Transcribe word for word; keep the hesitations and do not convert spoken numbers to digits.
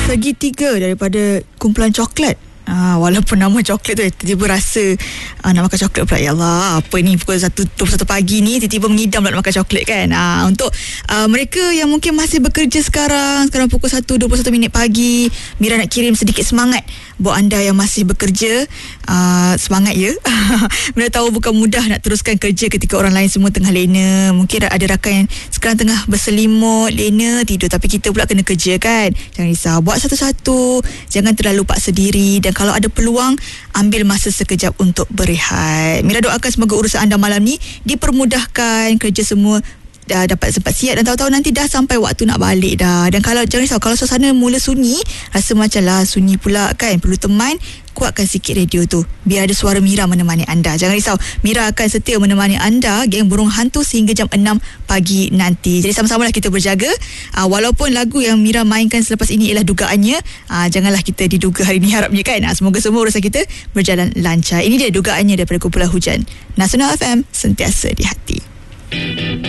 segitiga daripada kumpulan coklat. Ah, walaupun nama coklat tu tiba-tiba rasa ah, nak makan coklat pula. Ya Allah, apa ni pukul satu dua puluh satu pagi ni tiba-tiba mengidam nak makan coklat kan. Ah, untuk ah, mereka yang mungkin masih bekerja sekarang, sekarang pukul satu dua puluh satu minit pagi, Mira nak kirim sedikit semangat buat anda yang masih bekerja. Ah, semangat ya. Mira tahu bukan mudah nak teruskan kerja ketika orang lain semua tengah lena. Mungkin ada rakan yang sekarang tengah berselimut, lena, tidur, tapi kita pula kena kerja kan. Jangan risau, buat satu-satu, jangan terlalu paksa diri, dan kalau ada peluang, ambil masa sekejap untuk berehat. Mira doakan semoga urusan anda malam ni dipermudahkan, kerja semua dah dapat sempat siap, dan tahu-tahu nanti dah sampai waktu nak balik dah. Dan kalau jangan risau, kalau suasana mula sunyi, rasa macam lah sunyi pula kan, perlu teman, kuatkan sikit radio tu biar ada suara Mira menemani anda. Jangan risau, Mira akan setia menemani anda, geng burung hantu, sehingga jam enam pagi nanti. Jadi sama-samalah kita berjaga. Aa, walaupun lagu yang Mira mainkan selepas ini ialah dugaannya, aa, janganlah kita diduga hari ni harapnya kan. Aa, semoga semua urusan kita berjalan lancar. Ini dia dugaannya daripada kumpulan Hujan. Nasional F M, sentiasa di hati.